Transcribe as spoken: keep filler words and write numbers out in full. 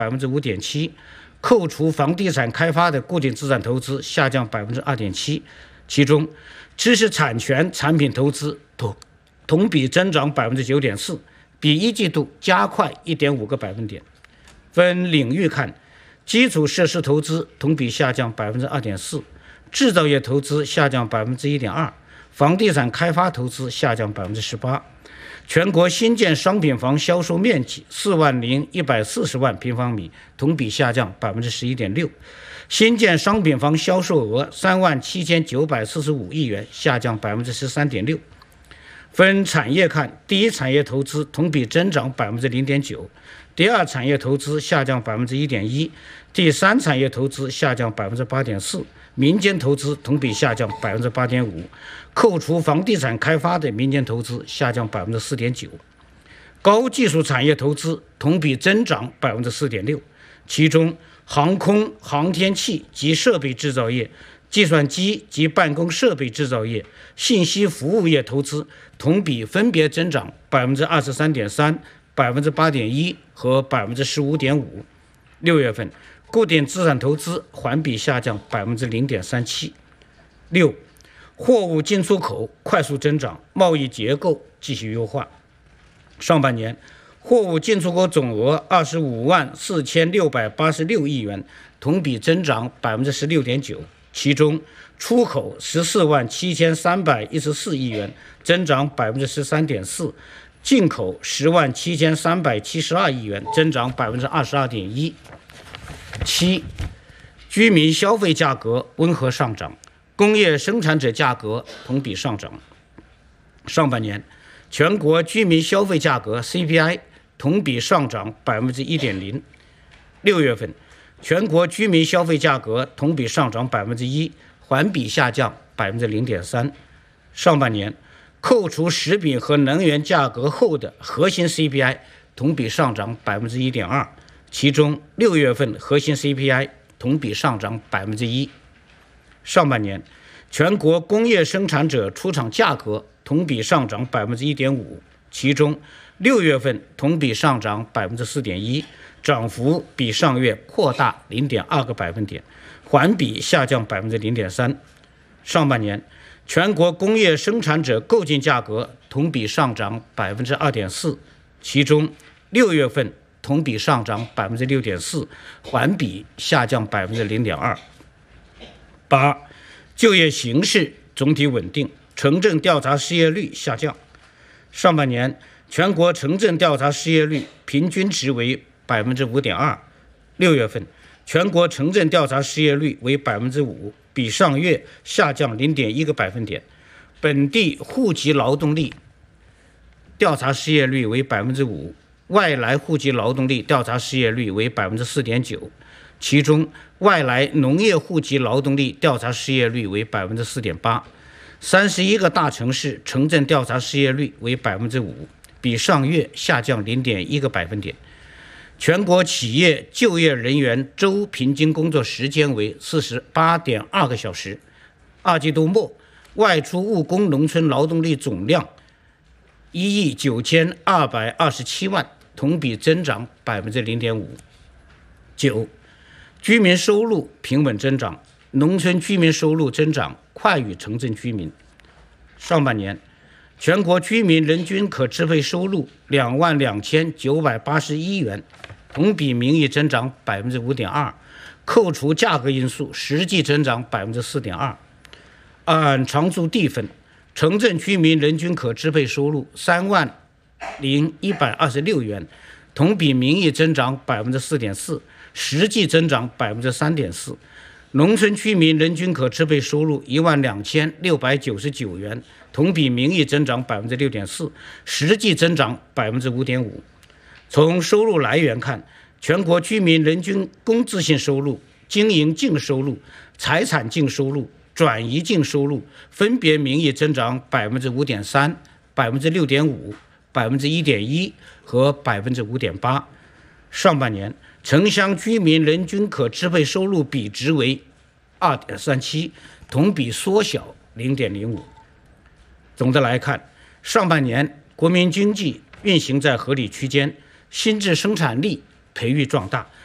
百分之五点七，扣除房地产开发的固定资产投资下降百分之二点七，其中知识产权产品投资同同比增长百分之九点四，比一季度加快一点五个百分点。分领域看，基础设施投资同比下降百分之二点四，制造业投资下降百分之一点二，房地产开发投资下降百分之十八。全国新建商品房销售面积四万零一百四十万平方米，同比下降百分之十一点六。新建商品房销售额三万七千九百四十五亿元，下降百分之十三点六。分产业看，第一产业投资同比增长百分之零点九，第二产业投资下降百分之一点一，第三产业投资下降百分之八点四，民间投资同比下降百分之八点五，扣除房地产开发的民间投资下降百分之四点九。高技术产业投资同比增长百分之四点六，其中航空、航天器及设备制造业、计算机及办公设备制造业、信息服务业投资同比分别增长百分之二十三点三、百分之八点一和百分之十五点五。六月份，固定资产投资环比下降百分之零点三七。六，货物进出口快速增长，贸易结构继续优化。上半年，货物进出口总额二十五万四千六百八十六亿元，同比增长百分之十六点九。其中，出口十四万七千三百一十四亿元，增长百分之十三点四；进口十万七千三百七十二亿元，增长百分之二十二点一。七，居民消费价格温和上涨，工业生产者价格同比上涨。上半年，全国居民消费价格 C P I 同比上涨百分之一点零。六月份，全国居民消费价格同比上涨百分之一，环比下降百分之零点三。上半年，扣除食品和能源价格后的核心 C P I 同比上涨百分之一点二，其中六月份核心 C P I 同比上涨百分之一。上半年，全国工业生产者出厂价格同比上涨百分之一点五，其中六月份同比上涨百分之四点一。涨幅比上月扩大零点二个百分点，环比下降百分之零点三。上半年，全国工业生产者购进价格同比上涨百分之二点四，其中六月份同比上涨百分之六点四，环比下降百分之零点二。八，就业形势总体稳定，城镇调查失业率下降。上半年，全国城镇调查失业率平均值为百分之五点二，六月份全国城镇调查失业率为百分之五，比上月下降零点一个百分点。本地户籍劳动力调查失业率为百分之五，外来户籍劳动力调查失业率为百分之四点九，其中外来农业户籍劳动力调查失业率为百分之四点八。三十一个大城市城镇调查失业率为百分之五，比上月下降零点一个百分点。全国企业就业人员周平均工作时间为四十八点二个小时。二季度末，外出务工农村劳动力总量一亿九千二百二十七万，同比增长百分之零点五。九，居民收入平稳增长，农村居民收入增长快于城镇居民。上半年，全国居民人均可支配收入两万两千九百八十一元，同比名义增长百分之五点二，扣除价格因素，实际增长百分之四点二。按常住地分，城镇居民人均可支配收入三万零一百二十六元，同比名义增长百分之四点四，实际增长百分之三点四。农村居民人均可支配收入一万两千六百九十九元，同比名义增长百分之六点四，实际增长百分之五点五。从收入来源看，全国居民人均工资性收入、经营净收入、财产净收入、转移净收入分别名义增长百分之五点三、百分之六点五、百分之一点一和百分之五点八。上半年，城乡居民人均可支配收入比值为二点三七，同比缩小零点零五。总的来看，上半年国民经济运行在合理区间，新质生产力培育壮大，